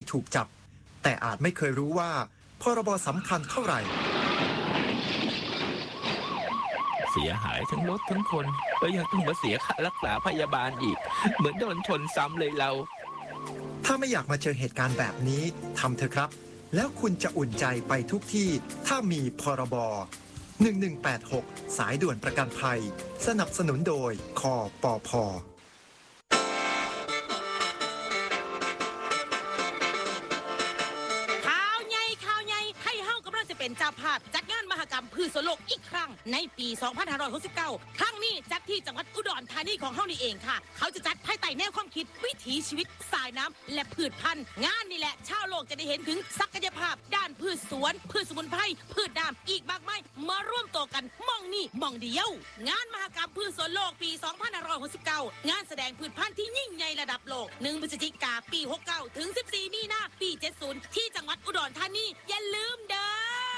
ถูกจับแต่อาจไม่เคยรู้ว่าพรบสำคัญเท่าไหร่เสียหายทั้งรถทั้งคนแล้วยังต้องมาเสียค่ารักษาพยาบาลอีกเหมือนโดนชนซ้ำเลยเราถ้าไม่อยากมาเจอเหตุการณ์แบบนี้ทำเถอะครับแล้วคุณจะอุ่นใจไปทุกที่ถ้ามีพรบ1186สายด่วนประกันภัยสนับสนุนโดยคปภ. ข่าวใหญ่ให้เฮากำลังจะเป็นเจ้าภาพจัดงานมหกรรมพืชสวนโลกอีกครั้งในปี 2569 ครั้งนี้จัดที่จังหวัดอุดรธานีของเฮานี่เองค่ะเขาจะจัดภายใต้แนวความคิดวิถีชีวิตสายน้ำและพืชพันธุ์งานนี่แหละชาวโลกจะได้เห็นถึงศักยภาพด้านพืชสวนพืชสมุนไพรพืชน้ำอีกมากมายมาร่วมตัวกันมองนี่มองเดียวงานมหกรรมพืชสวนโลกปี 2569 งานแสดงพืชพันธุ์ที่ยิ่งใหญ่ระดับโลก1 พฤศจิกายน ปี 69 ถึง 14 มีนาคม ปี 70 ที่จังหวัดอุดรธานีอย่าลืมเด้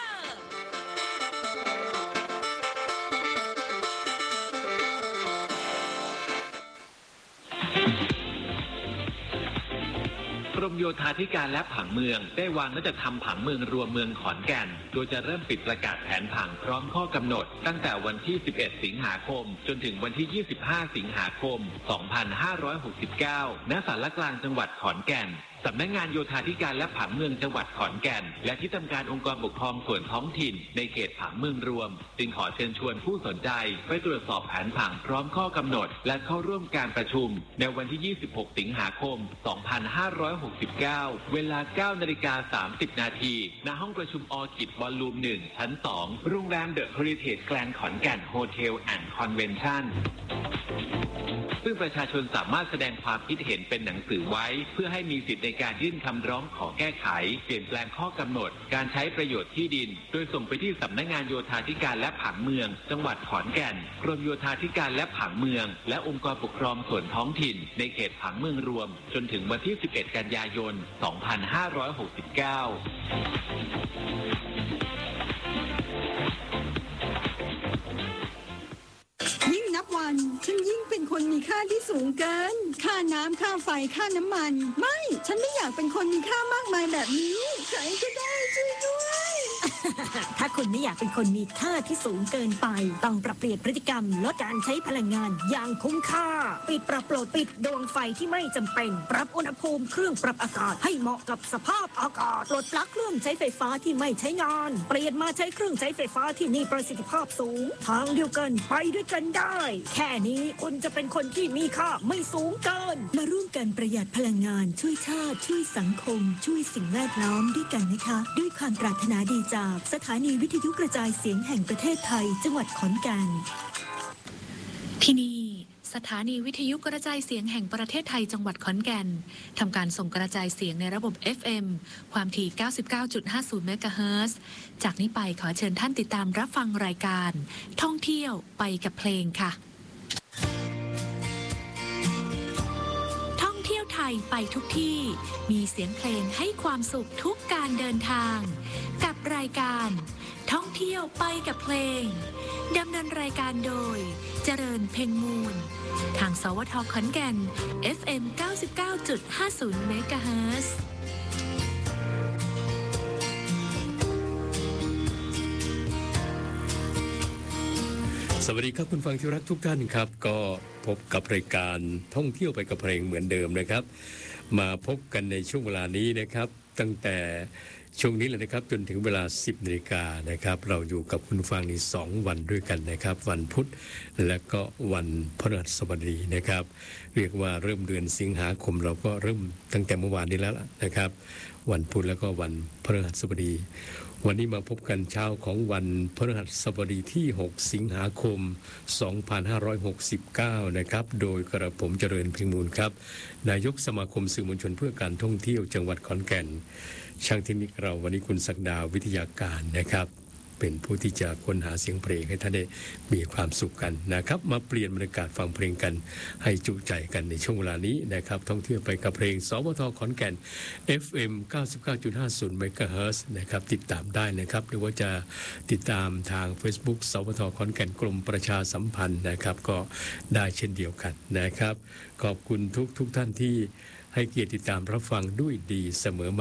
อกรมโยธาธิการและผังเมืองได้วางและจัดทำผังเมืองรวมเมืองขอนแก่นโดยจะเริ่มปิดประกาศแผนผังพร้อมข้อกำหนดตั้งแต่วันที่ 11 สิงหาคมจนถึงวันที่ 25 สิงหาคม 2569 ณ ศาลกลางจังหวัดขอนแก่นสำนักงานโยธาธิการและผังเมืองจังหวัดขอนแก่นและที่ทำการองค์กรปกครองส่วนท้องถิ่นในเขตผังเมืองรวมจึงขอเชิญชวนผู้สนใจไปตรวจสอบแผนผังพร้อมข้อกำหนดและเข้าร่วมการประชุมในวันที่ 26 สิงหาคม 2569 เวลา 9:30 น.ณ ห้องประชุมออคิดวอลลุ่ม 1 ชั้น 2 โรงแรมเดอะเฮริเทจแกรนด์ขอนแก่นโฮเทลแอนด์คอนเวนชั่นซึ่งประชาชนสามารถแสดงความคิดเห็นเป็นหนังสือไว้เพื่อให้มีสิทธิในการยื่นคำร้องขอแก้ไขเปลี่ยนแปลงข้อกำหนดการใช้ประโยชน์ที่ดินโดยส่งไปที่สำนักงานโยธาธิการและผังเมืองจังหวัดขอนแก่นกรมโยธาธิการและผังเมืองและองค์กรปกครองส่วนท้องถิ่นในเขตผังเมืองรวมจนถึงวันที่ 11 กันยายน 2569 ยิ่งนับวันฉันยิ่งเป็นคนมีค่าที่สูงเกินค่าน้ำค่าไฟค่าน้ำมันไม่ฉันไม่อยากเป็นคนมีค่ามากมายแบบนี้ใครก็ได้ช่วยด้วยถ้าคุณไม่อยากเป็นคนมีค่าที่สูงเกินไปต้องปรับเปลี่ยนพฤติกรรมลดการใช้พลังงานอย่างคุ้มค่าปิดปรับโหลดปิดดวงไฟที่ไม่จำเป็นปรับอุณหภูมิเครื่องปรับอากาศให้เหมาะกับสภาพอากาศปลดปลั๊กเครื่องใช้ไฟฟ้าที่ไม่ใช้งานเปลี่ยนมาใช้เครื่องใช้ไฟฟ้าที่มีประสิทธิภาพสูงทางเดียวกันไปด้วยกันได้แค่นี้คุณจะเป็นคนที่มีค่าไม่สูงเกินมาร่วมกันประหยัดพลังงานช่วยชาติช่วยสังคมช่วยสิ่งแวดล้อมด้วยกันนะคะด้วยความปรารถนาดีจากสถานีวิทยุกระจายเสียงแห่งประเทศไทยจังหวัดขอนแก่นที่นี่สถานีวิทยุกระจายเสียงแห่งประเทศไทยจังหวัดขอนแก่นทำการส่งกระจายเสียงในระบบ FM ความถี่ 99.50 เมกะเฮิรตซ์จากนี้ไปขอเชิญท่านติดตามรับฟังรายการท่องเที่ยวไปกับเพลงค่ะท่องเที่ยวไทยไปทุกที่มีเสียงเพลงให้ความสุขทุกการเดินทางกับรายการท่องเที่ยวไปกับเพลงดำเนินรายการโดยเจริญเพ็งมูลทางสวท.ขอนแก่น FM 99.50 เมกะเฮิรตซ์สวัสดีครับคุณฟังที่รักทุกท่านครับก็พบกับรายการท่องเที่ยวไปกับเพลงเหมือนเดิมนะครับมาพบกันในช่วงเวลานี้นะครับตั้งแต่ช่วงนี้เลยนะครับจนถึงเวลา 10 นาฬิกานะครับเราอยู่กับคุณฟังใน2วันด้วยกันนะครับวันพุธและก็วันพฤหัสบดีนะครับเรียกว่าเริ่มเดือนสิงหาคมเราก็เริ่มตั้งแต่เมื่อวานนี้แล้วนะครับวันพุธแล้วก็วันพฤหัสบดีวันนี้มาพบกันเช้าของวันพฤหัสบดีที่6สิงหาคม2569นะครับโดยกระผมเจริญเพ็งมูลครับนายกสมาคมสื่อมวลชนเพื่อการท่องเที่ยวจังหวัดขอนแก่นช่างเทคนิคเราวันนี้คุณศักดาวิทยาการนะครับเป็นผู้ที่จะค้นหาเสียงเพลงให้ท่านได้มีความสุขกันนะครับมาเปลี่ยนบรรยากาศฟังเพลงกันให้จุใจกันในช่วงเวลานี้นะครับท่องเที่ยวไปกับเพลงสวท.ขอนแก่น FM 99.50 เมกะเฮิรตซ์นะครับติดตามได้นะครับหรือว่าจะติดตามทาง Facebook สวท.ขอนแก่นกรมประชาสัมพันธ์นะครับก็ได้เช่นเดียวกันนะครับขอบคุณทุกท่านที่ให้เกียรติติดตามรับฟังด้วยดีเสมอมา